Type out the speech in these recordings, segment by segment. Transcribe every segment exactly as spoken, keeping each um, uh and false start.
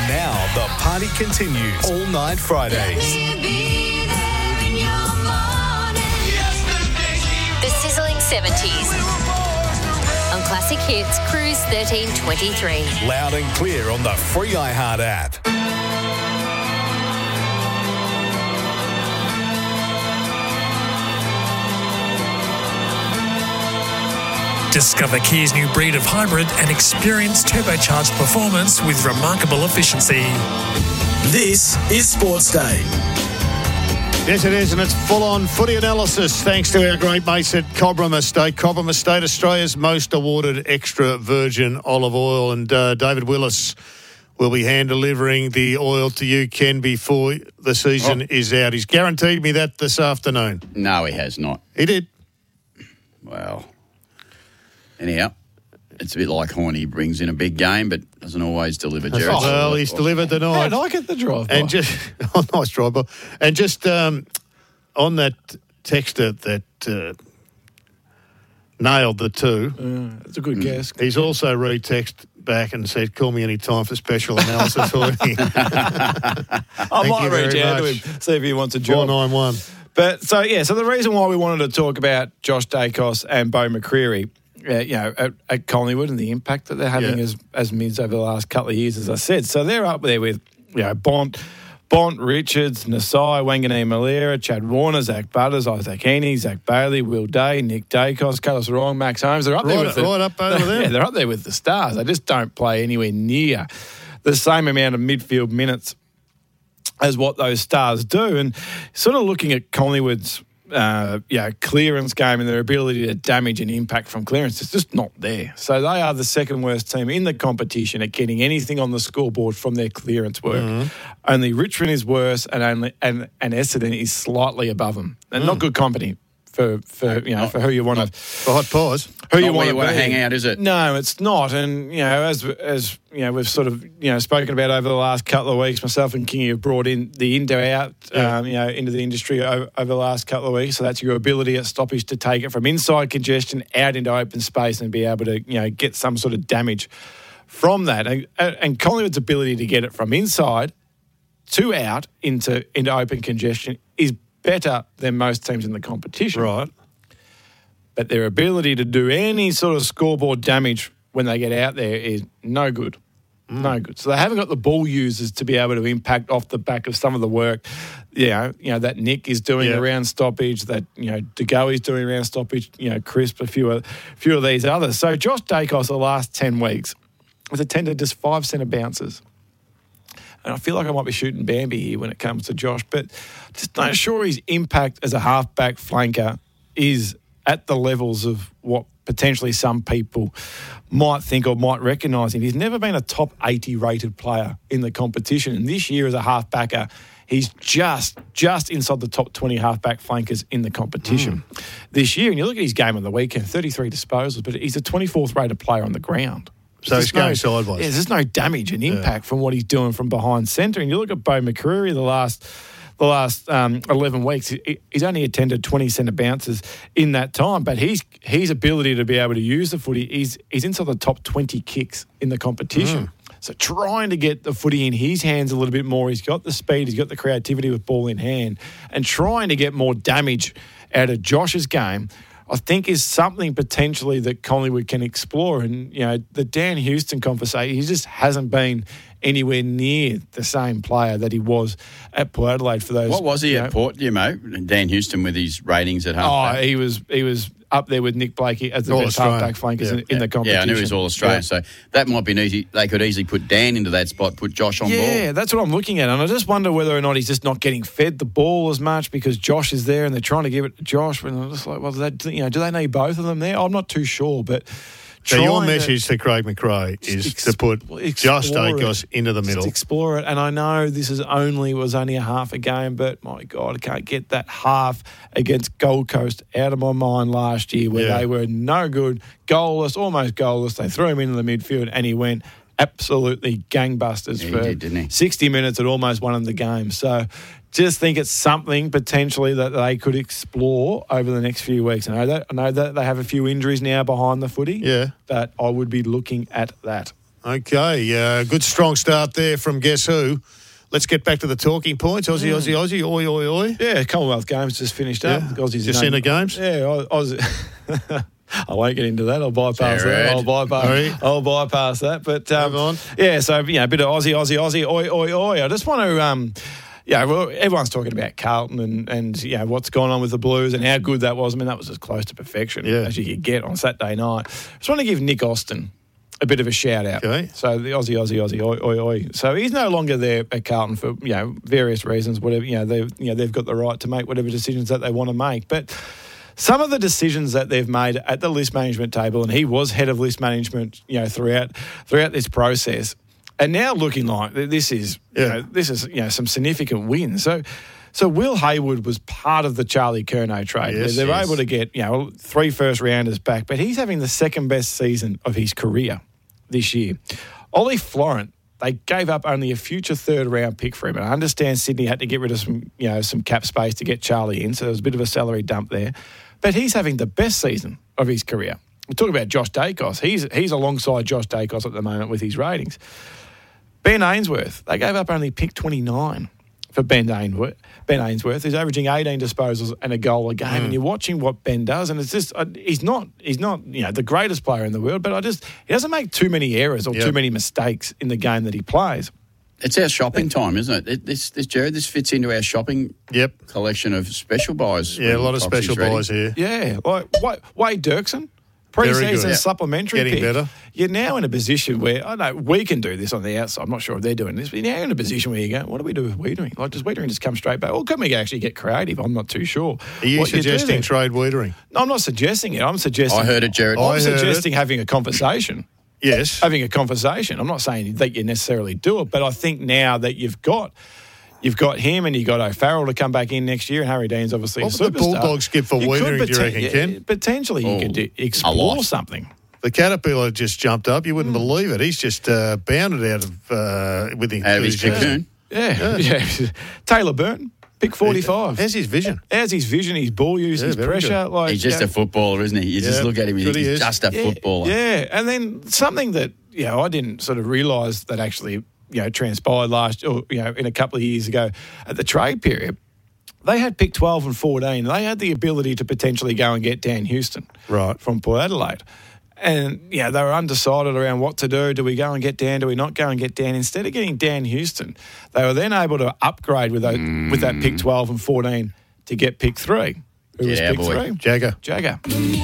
Now the party continues all night Fridays. The sizzling seventies. On Classic Hits, Cruise thirteen twenty-three. Loud and clear on the free iHeart app. Discover Kia's new breed of hybrid and experience turbocharged performance with remarkable efficiency. This is Sports Day. Yes, it is, and it's full-on footy analysis thanks to our great mates at Cobram Estate. Cobram Estate, Australia's most awarded extra virgin olive oil. And uh, David Willis will be hand-delivering the oil to you, Ken, before the season oh. is out. He's guaranteed me that this afternoon. No, he has not. He did. Well, anyhow, it's a bit like Horny brings in a big game, but doesn't always deliver, Jared. Oh, well, he's delivered tonight. And I get the drive-by. And just, oh, nice drive-by. And just um, on that texter that uh, nailed the two. Uh, it's a good mm. guess. He's also retexted back and said, call me any time for special analysis. I might reach out to him, see if he wants a job. four nine one. But, so, yeah, so the reason why we wanted to talk about Josh Dacos and Beau McCreery, Uh, you know, at, at Collingwood and the impact that they're having yeah. as as mids over the last couple of years, as I said. So they're up there with, you know, Bont, Bont, Richards, Nasai, Wanganeen Malera, Chad Warner, Zach Butters, Isaac Heaney, Zach Bailey, Will Day, Nick Dacos, Carlos Wrong, Max Holmes. They're up right, there with the, right up over there. Yeah, they're up there with the stars. They just don't play anywhere near the same amount of midfield minutes as what those stars do. And sort of looking at Collingwood's Uh, yeah, clearance game and their ability to damage and impact from clearance, it's just not there. So they are the second worst team in the competition at getting anything on the scoreboard from their clearance work. Mm-hmm. Only Richmond is worse, and only and, and Essendon is slightly above them. And mm. not good company for for you know not, for who you want to for hot pies. Who not you want to hang out, is it? No, it's not. And you know, as as you know, we've sort of you know spoken about over the last couple of weeks. Myself and Kingy have brought in the indo out, yeah. um, you know, into the industry over, over the last couple of weeks. So that's your ability at stoppage to take it from inside congestion out into open space and be able to you know get some sort of damage from that. And, and Collingwood's ability to get it from inside to out into into open congestion is better than most teams in the competition. Right. But their ability to do any sort of scoreboard damage when they get out there is no good. Mm. No good. So they haven't got the ball users to be able to impact off the back of some of the work, you know, you know that Nick is doing yeah. around stoppage, that, you know, De Goey is doing around stoppage, you know, Crisp, a few of, few of these others. So Josh Dacos the last ten weeks has attended just five centre bounces. And I feel like I might be shooting Bambi here when it comes to Josh, but just not sure his impact as a halfback flanker is at the levels of what potentially some people might think or might recognise him. He's never been a top eighty rated player in the competition. And this year as a halfbacker, he's just just inside the top twenty halfback flankers in the competition mm. this year. And you look at his game on the weekend, thirty-three disposals, but he's a twenty-fourth rated player on the ground. So he's going no, sideways. Yeah, there's no damage and impact yeah. from what he's doing from behind centre. And you look at Beau McCreery the last the last um, eleven weeks, he, he's only attended twenty centre bounces in that time. But he's his ability to be able to use the footy, he's, he's inside the top twenty kicks in the competition. Mm. So trying to get the footy in his hands a little bit more. He's got the speed, he's got the creativity with ball in hand. And trying to get more damage out of Josh's game, I think is something potentially that Collingwood can explore. And, you know, the Dan Houston conversation, he just hasn't been anywhere near the same player that he was at Port Adelaide for those. What was he you at know, Port, you know, Dan Houston with his ratings at half halfback? Oh, he was, he was up there with Nick Blakey as the all best Australian. halfback flankers yeah. in, in the competition. Yeah, I knew he was all Australian, yeah. so that might be an easy. They could easily put Dan into that spot, put Josh on yeah, ball. Yeah, that's what I'm looking at, and I just wonder whether or not he's just not getting fed the ball as much because Josh is there and they're trying to give it to Josh. And I'm just like, well, that, you know, do they need both of them there? I'm not too sure, but. So your message to, to Craig McRae is ex- to put Josh Dacos into the middle. Just explore it. And I know this is only was only a half a game, but my God, I can't get that half against Gold Coast out of my mind last year where yeah. they were no good, goalless, almost goalless. They threw him into the midfield and he went absolutely gangbusters yeah, for he did, didn't he? sixty minutes and almost won him the game. So just think it's something potentially that they could explore over the next few weeks. I know that I know that they have a few injuries now behind the footy. Yeah. But I would be looking at that. Okay, uh, good strong start there from Guess Who. Let's get back to the talking points. Aussie, Aussie, Aussie, oi, oi, oi. Yeah, Commonwealth Games just finished up. Yeah. Aussies Just in the games? Yeah, Aussie. I won't get into that. I'll bypass Jared. that. I'll bypass. Sorry. I'll bypass that. But um, Move on. yeah, so you know, a bit of Aussie, Aussie, Aussie, oi, oi, oi. I just want to. Um, Yeah, well, everyone's talking about Carlton and, and you know, what's gone on with the Blues and how good that was. I mean, that was as close to perfection Yeah. as you could get on Saturday night. I just want to give Nick Austin a bit of a shout out. Okay. So the Aussie, Aussie, Aussie, oi, oi, oi. So he's no longer there at Carlton for you know various reasons. Whatever you know, they you know they've got the right to make whatever decisions that they want to make, but. Some of the decisions that they've made at the list management table, and he was head of list management, you know, throughout throughout this process, and now looking like this is, you Yeah. know, this is you know some significant wins. So, so Will Hayward was part of the Charlie Curnow trade. Yes, They're yes. able to get you know three first rounders back, but he's having the second best season of his career this year. Ollie Florent. They gave up only a future third round pick for him. And I understand Sydney had to get rid of some, you know, some cap space to get Charlie in, so there was a bit of a salary dump there. But he's having the best season of his career. We talk about Josh Dacos. He's he's alongside Josh Dacos at the moment with his ratings. Ben Ainsworth, they gave up only pick twenty-nine for Ben Ainsworth. Ben Ainsworth is averaging eighteen disposals and a goal a game, Mm. and you're watching what Ben does, and it's just uh, he's not he's not you know the greatest player in the world, but I just he doesn't make too many errors or Yep. too many mistakes in the game that he plays. It's our shopping time, isn't it? it this, this, Jared, this fits into our shopping Yep. collection of special buys. Yeah, a lot of Foxy's special ready. buys here. Yeah, like Wa- Wade Dirksen, Very pre-season good. Yeah. supplementary Getting pick. better. You're now in a position where I know we can do this on the outside. I'm not sure if they're doing this, but you're now in a position where you go, what do we do with Wiedering? Like, does Wiedering just come straight back, or can we actually get creative? I'm not too sure. Are you what do suggesting there. trade Wiedering? No, I'm not suggesting it. I'm suggesting. I heard it, Jared. I I'm heard suggesting having a conversation. Yes. Having a conversation. I'm not saying that you necessarily do it, but I think now that you've got you've got him and you've got O'Farrell to come back in next year, and Harry Dean's obviously What a would the superstar. Bulldogs give for You could Wiedering, do you reckon, yeah, Ken? Potentially Oh, you could do, a explore lot. something. The Caterpillar just jumped up. You Hmm. wouldn't believe it. He's just uh, bounded out of uh, with his, Out of his with his- cocoon. Yeah. yeah. Taylor Burton, pick forty-five. How's his vision? How's his vision, his ball use, Yeah, his very pressure? good. Like He's just you a know, footballer, isn't he? You just Yeah, look at him and good he's he is. just a yeah, footballer. Yeah, and then something that you know I didn't sort of realise that actually you know transpired last, or you know, in a couple of years ago at the trade period. They had pick twelve and fourteen. They had the ability to potentially go and get Dan Houston Right. from Port Adelaide. And, yeah, they were undecided around what to do. Do we go and get Dan? Do we not go and get Dan? Instead of getting Dan Houston, they were then able to upgrade with, those, with that pick twelve and fourteen to get pick three. Who Get was our pick boy. three? Jagger. Jagger.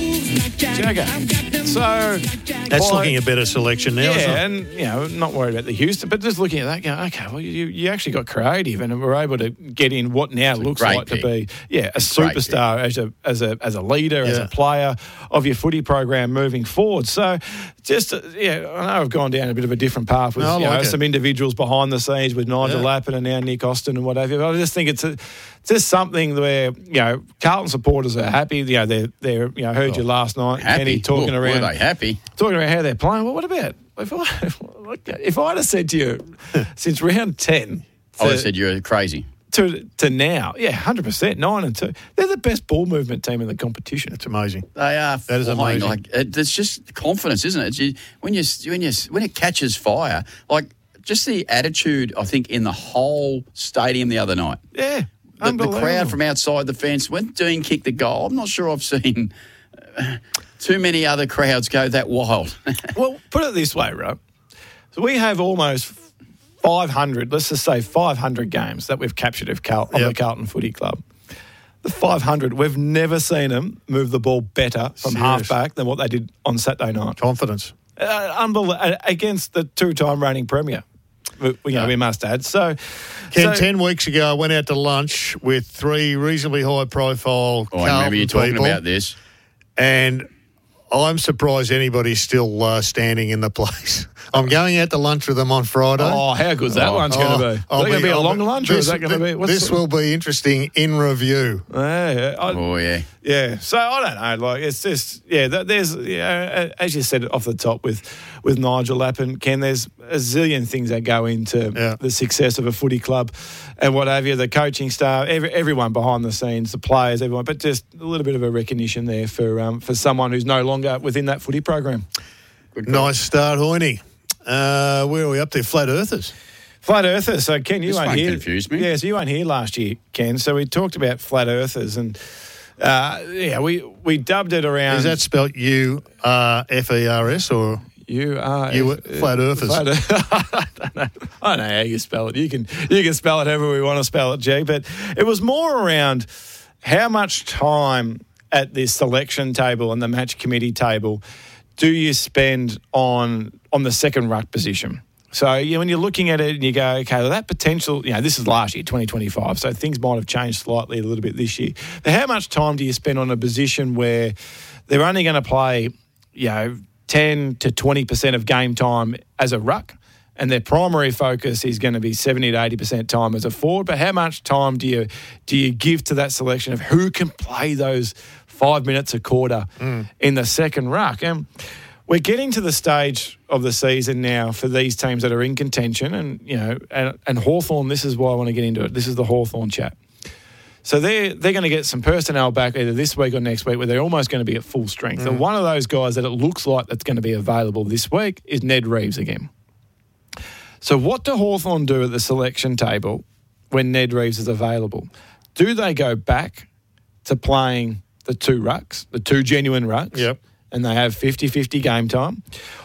Jagger. So That's by- looking a better selection now, isn't yeah, it? and you know, not worried about the Houston, but just looking at that, going, okay, well, you, you actually got creative, and were able to get in what now looks great like pick. to be, yeah, a Great superstar as a as a as a leader, as Yeah. a player of your footy program moving forward. So, just uh, yeah, I know I've gone down a bit of a different path with No, I you like know, it. some individuals behind the scenes with Nigel Yeah. Lappin and now Nick Austin and whatever. But I just think it's a, just something where you know Carlton supporters are happy. You know, they're they're you know I heard you last night, Happy. Kenny talking Well, around Were they happy? talking about how they're playing. Well, what about if I if I'd have said to you since round ten I would to, have said you're crazy. to to now, yeah, hundred percent, nine and two, they're the best ball movement team in the competition. It's amazing. They are. That is flying. amazing. Like it, it's just confidence, isn't it? It's you, when you when you when it catches fire, like just the attitude. I think in the whole stadium the other night. Yeah, The, the unbelievable. crowd from outside the fence when Dean kicked the goal. I'm not sure I've seen uh, too many other crowds go that wild. Well, put it this way, right? So we have almost five hundred, let's just say five hundred games that we've captured of Carl, of Yep. the Carlton Footy Club. The five hundred, we've never seen them move the ball better from Serious. half back than what they did on Saturday night. Confidence. Uh, unbelievable. Against the two-time reigning premier, we, you know, we must add. So, Ken, so- ten weeks ago, I went out to lunch with three reasonably high-profile Oh, I remember you Carlton talking people, about this. and I'm surprised anybody's still uh, standing in the place. I'm going out to lunch with them on Friday. Oh, how good's that Oh, one's going to be? Is I'll that going to be a I'll long lunch, or this, is that going to be? What's This the- will be interesting in review. Yeah, yeah, I- Oh yeah. yeah. So I don't know. Like it's just yeah. That, there's yeah, as you said off the top with with Nigel Lappin, Ken. There's a zillion things that go into Yeah. the success of a footy club, and what have you. The coaching staff, every, everyone behind the scenes, the players, everyone. But just a little bit of a recognition there for um, for someone who's no longer within that footy program. Nice start, Hoyne. Uh, where are we up there? Flat Earthers. Flat Earthers. So, Ken, you This weren't won't here. confuse me. Yeah, so you weren't here last year, Ken. So we talked about Flat Earthers and, uh, yeah, we, we dubbed it around. Is that spelled U R F E R S or You are you Flat Earthers? Flat Earth- I don't know. I don't know how you spell it. You can you can spell it however we want to spell it, G. But it was more around how much time at this selection table and the match committee table do you spend on on the second ruck position? So you know, when you're looking at it and you go, okay, well, that potential, you know, this is last year, twenty twenty-five, so things might have changed slightly a little bit this year. But how much time do you spend on a position where they're only going to play, you know, ten to twenty percent of game time as a ruck, and their primary focus is going to be seventy to eighty percent time as a forward? But how much time do you do you give to that selection of who can play those five minutes a quarter mm. in the second ruck? And we're getting to the stage of the season now for these teams that are in contention, and you know, and, and Hawthorn. This is why I want to get into it. This is the Hawthorn chat. So they're they're going to get some personnel back either this week or next week, where they're almost going to be at full strength. Mm. And one of those guys that it looks like that's going to be available this week is Ned Reeves again. So what do Hawthorn do at the selection table when Ned Reeves is available? Do they go back to playing the two rucks, the two genuine rucks? Yep. And they have fifty-fifty game time?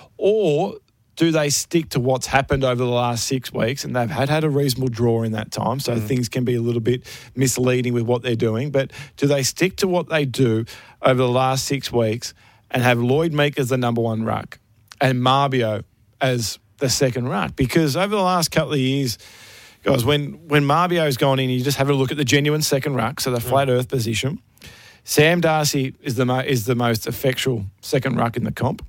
Or do they stick to what's happened over the last six weeks? And they've had had a reasonable draw in that time, so mm. things can be a little bit misleading with what they're doing. But do they stick to what they do over the last six weeks and have Lloyd Meek as the number one ruck and Marbio as the second ruck? Because over the last couple of years, guys, when, when Marbio's gone in, you just have a look at the genuine second ruck, so the mm. flat earth position. Sam Darcy is the mo- is the most effectual second ruck in the comp.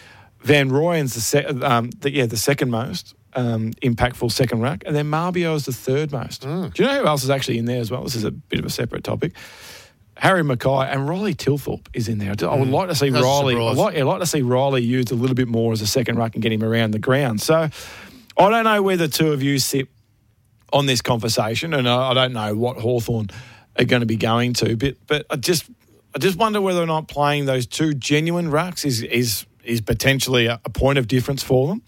Van Rooyen's the, se- um, the yeah the second most um, impactful second ruck, and then Marbio is the third most. Mm. Do you know who else is actually in there as well? This is a bit of a separate topic. Harry Mackay and Riley Tilthorpe is in there. I would like to see That's Riley. I'd like, I'd like to see Riley used a little bit more as a second ruck and get him around the ground. So I don't know where the two of you sit on this conversation, and I, I don't know what Hawthorn are going to be going to, but but I just I just wonder whether or not playing those two genuine rucks is is is potentially a, a point of difference for them,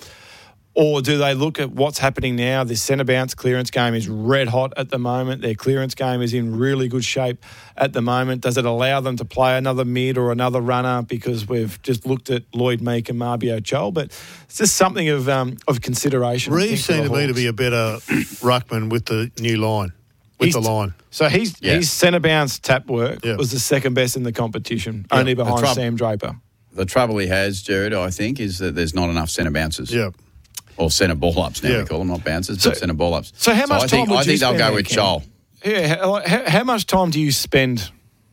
or do they look at what's happening now? This centre bounce clearance game is red hot at the moment. Their clearance game is in really good shape at the moment. Does it allow them to play another mid or another runner because we've just looked at Lloyd Meek and Marbio Chol? But it's just something of um, of consideration. Reeves seemed to me to be a better ruckman with the new line. With He's, the line. So he's, yeah. his centre bounce tap work yeah. was the second best in the competition, yeah. only behind troub- Sam Draper. The trouble he has, Jared, I think, is that there's not enough centre bounces. Yeah. Or centre ball-ups now, yeah. we call them, not bouncers, So- but centre ball-ups. So how much I time think, would I you think they'll spend go there, with Ken? Joel. Yeah, how, how, how much time do you spend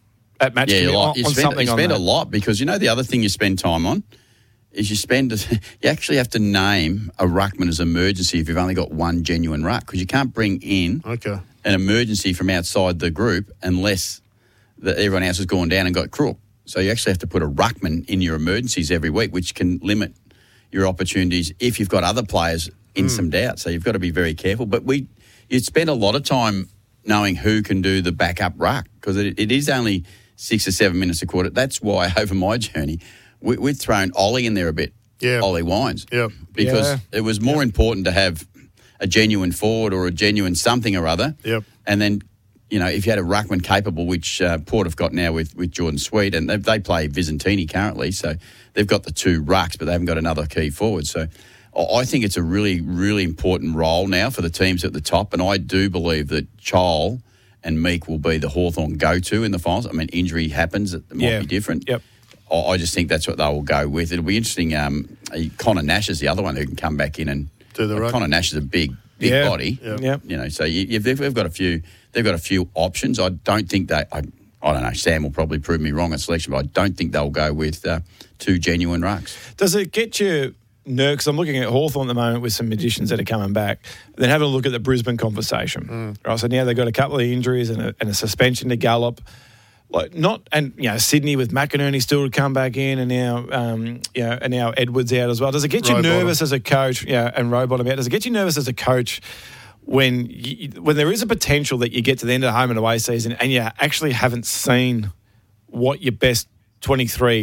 at match Yeah, commit a lot. on, You on spend, something you on spend that? a lot because, you know, the other thing you spend time on is you spend, you actually have to name a ruckman as emergency if you've only got one genuine ruck, because you can't bring in Okay. an emergency from outside the group unless the, everyone else has gone down and got crook. So you actually have to put a ruckman in your emergencies every week, which can limit your opportunities if you've got other players in mm. some doubt. So you've got to be very careful. But we, you'd spend a lot of time knowing who can do the backup ruck, because it, it is only six or seven minutes a quarter. That's why over my journey, we, we'd thrown Ollie in there a bit, yeah. Ollie Wines, Yep. because Yeah. it was more Yep. important to have a genuine forward or a genuine something or other. Yep. And then, you know, if you had a ruckman capable, which uh, Port have got now with, with Jordan Sweet, and they, they play Vizentini currently, so they've got the two rucks, but they haven't got another key forward. So I think it's a really, really important role now for the teams at the top, and I do believe that Chol and Meek will be the Hawthorn go-to in the finals. I mean, injury happens, it might Yeah. be different. Yep. I I just think that's what they will go with. It'll be interesting. Um, Connor Nash is the other one who can come back in and Do the ruck. Connor Nash is a big, big Yeah. body. Yep. Yep. You know, so you, you've, they've, they've got a few. They've got a few options. I don't think they. I, I don't know. Sam will probably prove me wrong at selection, but I don't think they'll go with uh, two genuine rucks. Does it get you nervous? Because I'm looking at Hawthorn at the moment with some additions that are coming back. Then having a look at the Brisbane conversation. Mm. Right, so now they've got a couple of injuries and a, and a suspension to Gallop. Like not, and you know Sydney with McInerney still to come back in, and now um, you know, and now Edwards out as well. Does it get you Rowbottom. nervous as a coach? Yeah, and Rowbottom out. Does it get you nervous as a coach when you, when there is a potential that you get to the end of the home and away season and you actually haven't seen what your best twenty-three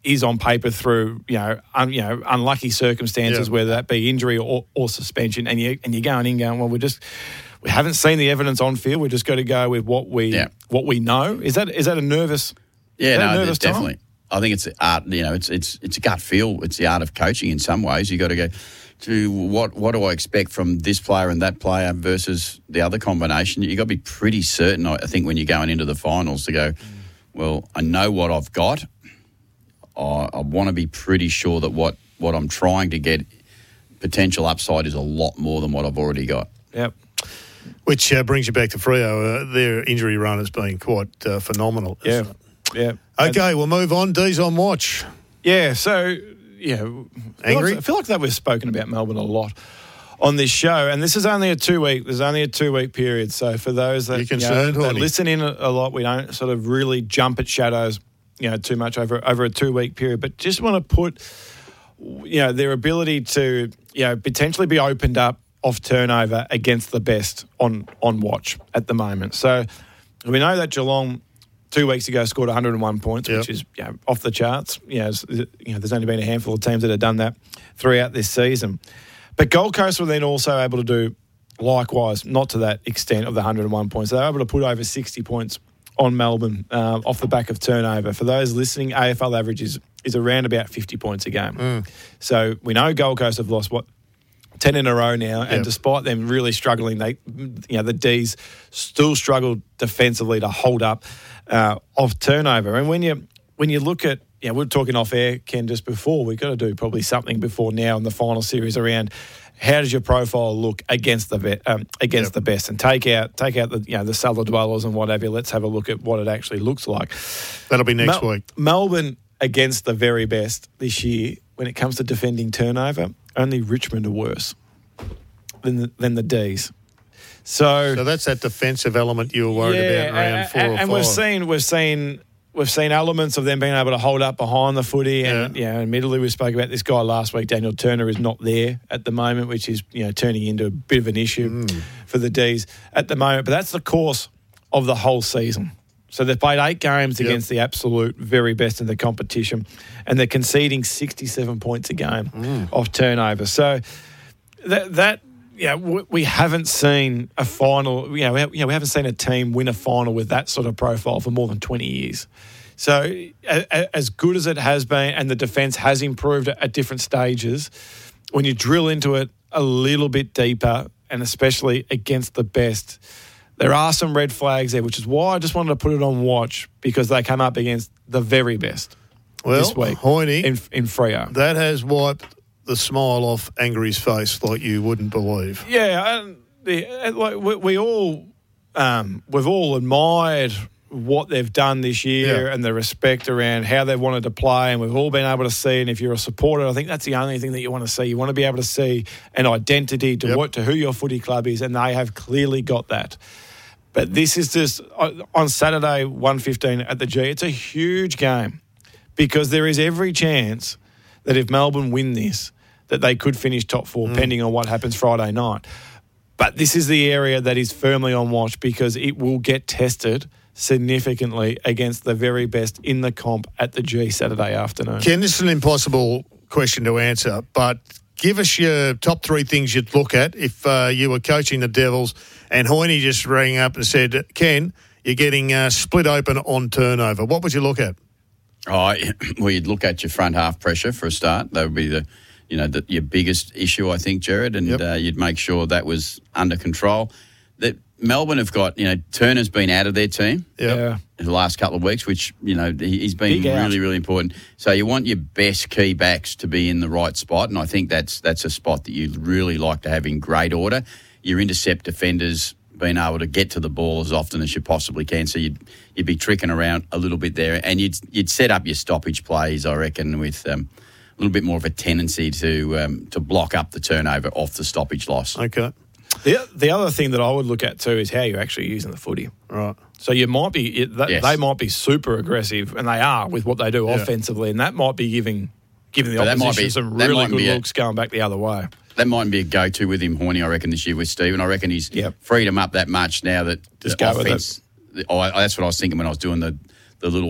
is on paper through you know un, you know unlucky circumstances, Yeah. whether that be injury or, or suspension, and you and you're going in going, well, we're just we haven't seen the evidence on field. We're just got to go with what we Yeah. what we know. Is that is that a nervous? Yeah, is that a no, nervous time? definitely. I think it's art. You know, it's it's it's a gut feel. It's the art of coaching in some ways. You got to go to what what do I expect from this player and that player versus the other combination. You got to be pretty certain. I think when you're going into the finals to go, well, I know what I've got. I, I want to be pretty sure that what what I'm trying to get potential upside is a lot more than what I've already got. Yep. Which uh, brings you back to Freo. Uh, their injury run has been quite uh, phenomenal. Yeah. isn't it? Yeah. Okay, we'll move on. D's on watch. Yeah, so, yeah. I feel Angry? Like, I feel like that we've spoken about Melbourne a lot on this show, and this is only a two-week, there's only a two-week period, so for those that, You you know, concerned, that Horny? listen in a, a lot, we don't sort of really jump at shadows, you know, too much over, over a two-week period, but just want to put, you know, their ability to, you know, potentially be opened up off turnover against the best on, on watch at the moment. So we know that Geelong two weeks ago scored one hundred one points, Yep. which is you know, off the charts. You know, it's- you know, there's only been a handful of teams that have done that throughout this season. But Gold Coast were then also able to do likewise, not to that extent of the one hundred one points. They were able to put over sixty points on Melbourne um, off the back of turnover. For those listening, A F L average is, is around about fifty points a game. Mm. So we know Gold Coast have lost, what, ten in a row now, and Yep. despite them really struggling, they, you know, the D's still struggled defensively to hold up uh, off turnover. And when you when you look at, you know, we were talking off air, Ken, just before, we've got to do probably something before now in the final series around how does your profile look against the vet, um, against Yep. the best, and take out take out the you know the cellar dwellers and whatever. Let's have a look at what it actually looks like. That'll be next Mel- week. Melbourne against the very best this year when it comes to defending turnover. Only Richmond are worse than the, than the D's. So, So that's that defensive element you were worried about in round and, four and, or and five. we've seen we've seen we've seen elements of them being able to hold up behind the footy. And Yeah. yeah, admittedly, we spoke about this guy last week. Daniel Turner is not there at the moment, which is you know turning into a bit of an issue Mm. for the D's at the moment. But that's the course of the whole season. So they've played eight games Yep. against the absolute very best in the competition, and they're conceding sixty-seven points a game Mm. off turnover. So that that yeah, we, we haven't seen a final. You know, we, have, you know, we haven't seen a team win a final with that sort of profile for more than twenty years. So a, a, as good as it has been, and the defence has improved at, at different stages, when you drill into it a little bit deeper, and especially against the best, there are some red flags there, which is why I just wanted to put it on watch, because they come up against the very best well, this week Hoyne, in, in Freo. that has wiped the smile off Angry's face like you wouldn't believe. Yeah, and the, like we, we all um, we've all admired what they've done this year Yeah. and the respect around how they wanted to play, and we've all been able to see. And if you're a supporter, I think that's the only thing that you want to see. You want to be able to see an identity to Yep. what to who your footy club is, and they have clearly got that. But this is just on Saturday, one fifteen at the G. It's a huge game because there is every chance that if Melbourne win this, that they could finish top four, Mm. pending on what happens Friday night. But this is the area that is firmly on watch because it will get tested significantly against the very best in the comp at the G Saturday afternoon. Ken, this is an impossible question to answer, but give us your top three things you'd look at if uh, you were coaching the Devils and Hoyne just rang up and said, Ken, you're getting uh, split open on turnover. What would you look at? Oh, well, you'd look at your front half pressure for a start. That would be the, you know, the, your biggest issue, I think, Jared, and Yep. uh, you'd make sure that was under control. That Melbourne have got, you know, Turner's been out of their team Yeah. in the last couple of weeks, which, you know, he- he's been Big out. really, really important. So you want your best key backs to be in the right spot, and I think that's that's a spot that you really like to have in great order. Your intercept defenders being able to get to the ball as often as you possibly can, so you'd you'd be tricking around a little bit there, and you'd you'd set up your stoppage plays, I reckon, with um, a little bit more of a tendency to um, to block up the turnover off the stoppage loss. Okay. The, the other thing that I would look at too is how you're actually using the footy. Right. So you might be it, that, Yes. they might be super aggressive, and they are with what they do Yeah. offensively, and that might be giving giving the But that might opposition be- some that really might good be a- looks going back the other way. That might be a go-to with him, Horny, I reckon, this year with Stephen. I reckon he's Yep. freed him up that much now that Just the go with offense... the- oh, I- that's what I was thinking when I was doing the, the little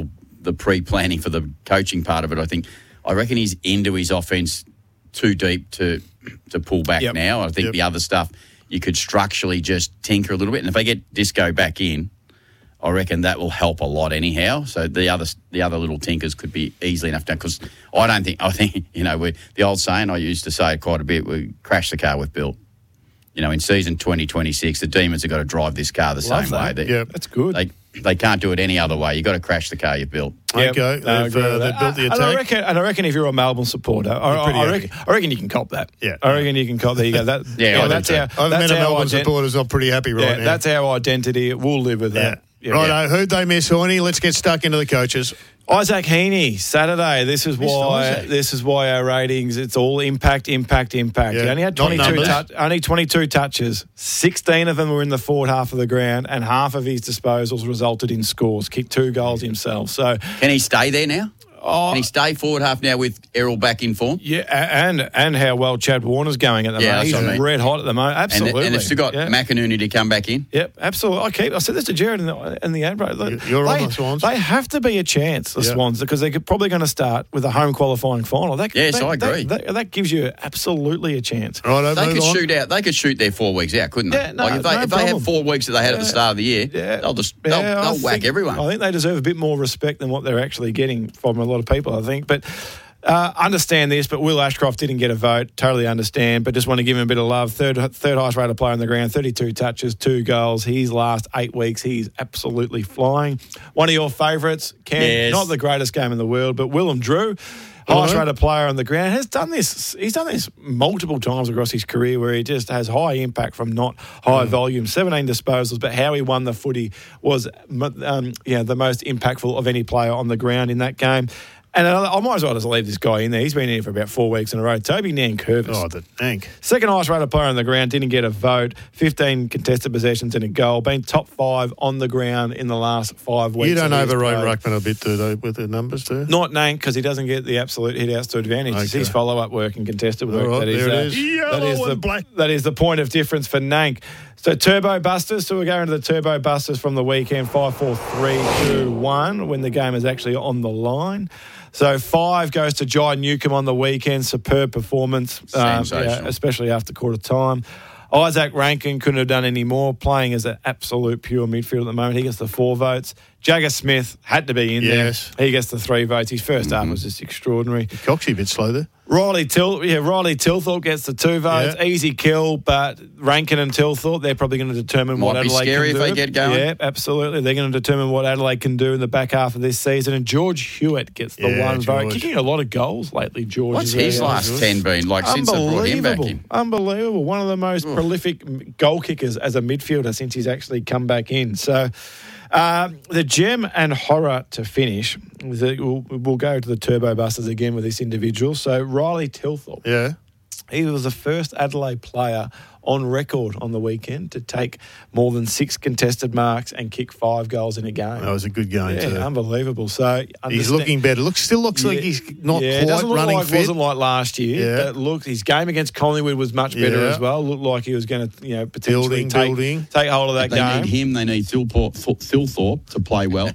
the pre-planning for the coaching part of it. I think I reckon he's into his offense too deep to to pull back Yep. now. I think Yep. the other stuff you could structurally just tinker a little bit, and if they get Disco back in, I reckon that will help a lot anyhow. So the other the other little tinkers could be easily enough done, because I don't think I think you know we the old saying I used to say it quite a bit: we crash the car with Bill. You know, in season twenty twenty-six, the Demons have got to drive this car the Love same that. way. They, Yeah. That's good. They they can't do it any other way. You've got to crash the car you built. Yep. Okay, No, I they've, agree uh, with they've that. built the And I attack. reckon, and I reckon if you're a Melbourne supporter, I, You're pretty I, happy. reckon, I reckon you can cop that. Yeah. I reckon you can cop. There you go. That, Yeah, I do that's too. our. I've that's met a our Melbourne ident- supporters not pretty happy right yeah, now. that's our identity. We'll live with yeah. that. Yeah. Righto, who'd they miss, Horny? Let's get stuck into the coaches. Isaac Heaney, Saturday. This is Missed why. Isaac. This is why our ratings. It's all impact, impact, impact. Yeah. He only had Not twenty-two. numbers. Touch, only twenty-two touches. Sixteen of them were in the forward half of the ground, and half of his disposals resulted in scores. Kicked two goals himself. So Can he stay there now? Oh. Can he stay forward half now with Errol back in form? yeah, a- and and how well Chad Warner's going at the Yeah, moment. that's He's what I mean. red hot at the moment. And, they- Absolutely. and they've still got yeah. McInerney to come back in. Yep, absolutely. I keep. I said this to Jared in the in the ad break. Look, You're on they, the Swans. They have to be a chance, the Yeah. Swans, because they're probably going to start with a home qualifying final. That, Yes, that, I agree. That, that, that gives you absolutely a chance. Righto, They move could on. shoot out. They could shoot their four weeks out, couldn't they? Yeah, no, like if they, no if they problem. have four weeks that they had at the Yeah. start of the year, Yeah, they'll just they'll, Yeah, I they'll whack think- everyone. I think they deserve a bit more respect than what they're actually getting from a lot of people. I think, but. Uh, understand this, but Will Ashcroft didn't get a vote. Totally understand, but just want to give him a bit of love. Third, third highest rated player on the ground, thirty-two touches, two goals. His last eight weeks, he's absolutely flying. One of your favourites, Cam, Yes. not the greatest game in the world, but Willem Drew, highest rated player on the ground, has done this. He's done this multiple times across his career, where he just has high impact from not high volume. seventeen disposals, but how he won the footy was, um, yeah, the most impactful of any player on the ground in that game. And I might as well just leave this guy in there. He's been in here for about four weeks in a row. Toby Nankervis. Oh, the tank. Second highest rated player on the ground, didn't get a vote. fifteen contested possessions and a goal. Been top five on the ground in the last five weeks. You don't that he's overrate played. Ruckman a bit, do they, with the numbers, too? Not Nank, because he doesn't get the absolute hit outs to advantage. It's Okay. his follow-up work and contested work. All right, that is, there it uh, is. that Yellow is the and black. that is the point of difference for Nank. So Turbo Busters. So we're going to the Turbo Busters from the weekend. Five, four, three, two, one. When the game is actually on the line. So five goes to Jai Newcomb on the weekend. Superb performance, um, Sensational. yeah, especially after quarter time. Isaac Rankin couldn't have done any more, playing as an absolute pure midfield at the moment. He gets the four votes. Jagger Smith had to be in Yes. there. He gets the three votes. His first Mm-hmm. half was just extraordinary. Coxie a bit slow there. Riley Til, yeah, Riley Tilthorpe gets the two votes. Yeah. Easy kill, but Rankin and Tilthorpe, they're probably going to determine what Might be Adelaide scary can if do. they get going. Yeah, absolutely. They're going to determine what Adelaide can do in the back half of this season. And George Hewitt gets the Yeah, one vote. George. Kicking a lot of goals lately, George. What's is his really- last ten been like since they brought him back Unbelievable. in? Unbelievable. One of the most prolific goal kickers as a midfielder since he's actually come back in. So uh, the gem and horror to finish. The, we'll, we'll go to the Turbo Busters again with this individual. So Riley Tilthorpe. Yeah. He was the first Adelaide player on record on the weekend to take more than six contested marks and kick five goals in a game. That was a good game, yeah, too. unbelievable. So He's understand- looking better. Looks Still looks like Yeah. he's not yeah, it quite doesn't look running like fit. wasn't like last year. Yeah. But look, his game against Collingwood was much better Yeah. as well. Looked like he was going to, you know, potentially Building, take, building. take hold of that They game. need him. They need Thilthorpe, Thilthorpe to play well.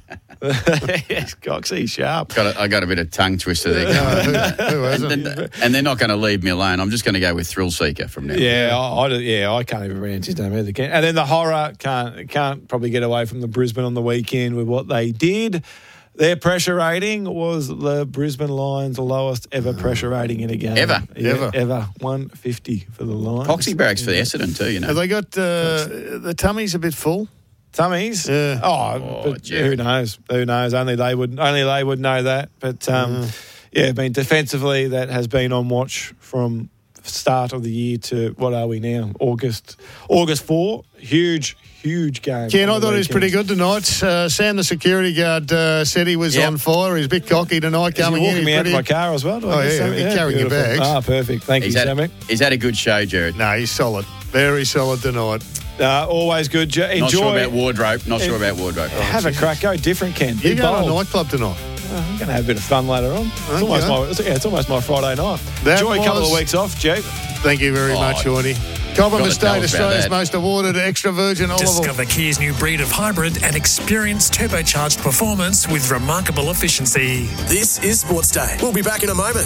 Yes, Coxie, sharp. got a, I got a bit of tongue twister there. who, who hasn't? and, and they're not going to leave me alone. I'm just going to go with Thrill Seeker from now. Yeah, I, I, yeah, I can't even pronounce his name either. Can. And then the horror can't can't probably get away from the Brisbane on the weekend with what they did. Their pressure rating was the Brisbane Lions' lowest ever pressure rating in a game. Ever? Yeah, Ever. Ever. one fifty for the Lions. Coxie barracks for the Essendon too, you know. Have they got uh, the tummies a bit full? Tummies? Yeah. Oh, Oh, but Jerry. who knows? Who knows? Only they would. Only they would know that. But um, yeah, I mean, defensively, that has been on watch from start of the year to what are we now? August. August four. Huge, huge game. Ken, on I the thought he was weekend. pretty good tonight. Uh, Sam, the security guard, uh, said he was Yep. on fire. He's a bit cocky tonight Is he coming in. walking He's me out to pretty- my car as well? Do I Oh, get yeah, some? he's carrying your beautiful. bags. Ah, perfect. Thank He's you, had, Sammy. he's had a good show, Jared. No, he's solid. Very solid tonight. Uh, always good. Jo- Enjoy. Not sure about wardrobe. Not sure about wardrobe. Have a crack. Go different, Ken. You Be going to a bold. nightclub tonight? Oh, I'm going to have a bit of fun later on. It's, Okay. almost my, it's, yeah, it's almost my Friday night. That Enjoy a couple was- of weeks off, Jake. Thank you very Oh, much, Horny. Cobram gotta tell Estate, us about Australia's that. most awarded extra virgin olive oil. Discover Kia's new breed of hybrid and experience turbocharged performance with remarkable efficiency. This is Sports Day. We'll be back in a moment.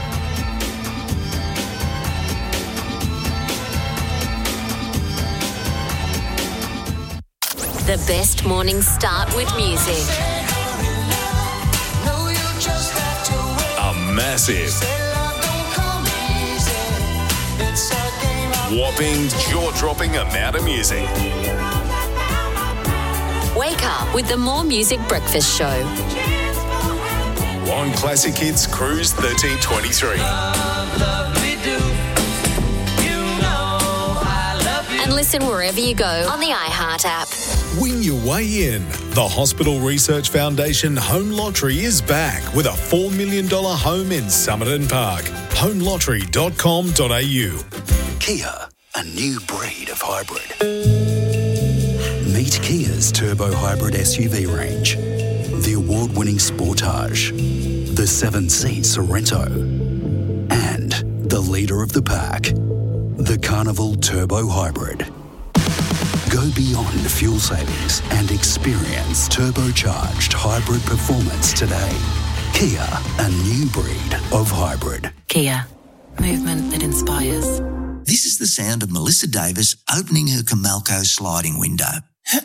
The best morning start with music. A massive, whopping, jaw-dropping amount of music. Wake up with the More Music Breakfast Show. On Classic Hits Cruise thirteen twenty-three. And listen wherever you go on the iHeart app. Win your way in. The Hospital Research Foundation Home Lottery is back with a four million dollars home in Somerton Park. home lottery dot com dot a u. Kia, a new breed of hybrid. Meet Kia's turbo hybrid S U V range. The award-winning Sportage, the seven-seat Sorrento, and the leader of the pack, the Carnival Turbo Hybrid. Go beyond fuel savings and experience turbocharged hybrid performance today. Kia, a new breed of hybrid. Kia, movement that inspires. This is the sound of Melissa Davis opening her Comalco sliding window.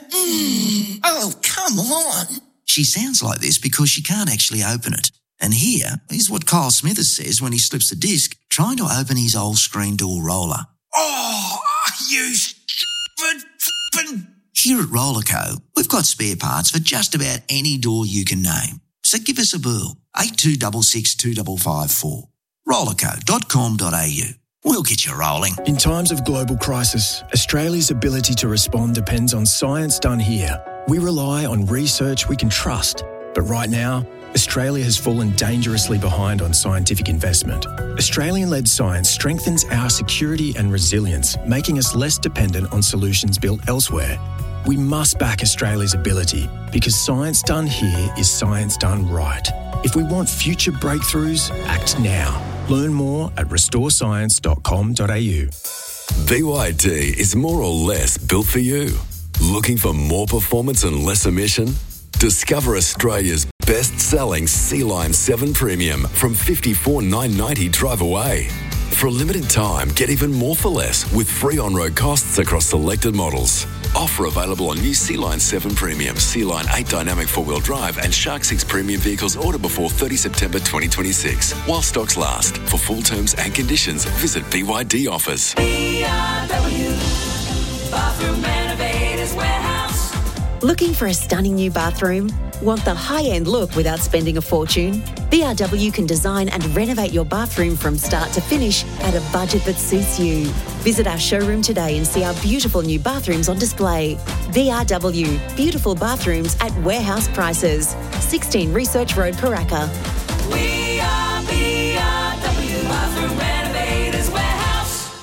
Oh, come on. She sounds like this because she can't actually open it. And here is what Kyle Smithers says when he slips a disc trying to open his old screen door roller. Oh, you stupid f***ing... Here at Rollerco, we've got spare parts for just about any door you can name. So give us a bell, eight two six six, two five five four. rollerco dot com dot a u. We'll get you rolling. In times of global crisis, Australia's ability to respond depends on science done here. We rely on research we can trust. But right now, Australia has fallen dangerously behind on scientific investment. Australian-led science strengthens our security and resilience, making us less dependent on solutions built elsewhere. We must back Australia's ability because science done here is science done right. If we want future breakthroughs, act now. Learn more at restore science dot com dot a u. B Y D is more or less built for you. Looking for more performance and less emission? Discover Australia's best-selling Sea-Line seven Premium from fifty-four thousand nine hundred ninety dollars drive away. For a limited time, get even more for less with free on-road costs across selected models. Offer available on new Sea-Line seven Premium, Sea-Line eight Dynamic four-wheel drive and Shark six Premium vehicles order before thirtieth September twenty twenty-six. While stocks last. For full terms and conditions, visit B Y D Offers. B R W, Bathroom Renovators Warehouse. Looking for a stunning new bathroom? Want the high-end look without spending a fortune? B R W can design and renovate your bathroom from start to finish at a budget that suits you. Visit our showroom today and see our beautiful new bathrooms on display. B R W, beautiful bathrooms at warehouse prices. sixteen Research Road, Paraka. We are B R W, Bathroom Renovators Warehouse.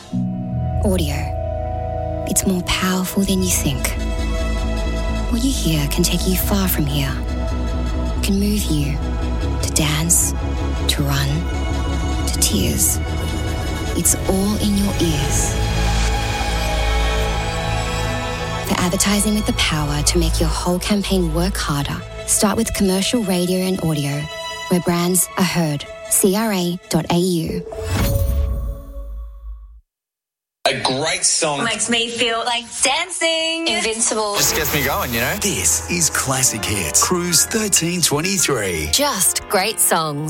Audio. It's more powerful than you think. What you hear can take you far from here. Can move you to dance, to run, to tears. It's all in your ears. For advertising with the power to make your whole campaign work harder, start with commercial radio and audio, where brands are heard. C R A dot A U. A great song. Makes me feel like dancing. Invincible. Just gets me going, you know? This is Classic Hits Cruise thirteen twenty-three. Just great songs.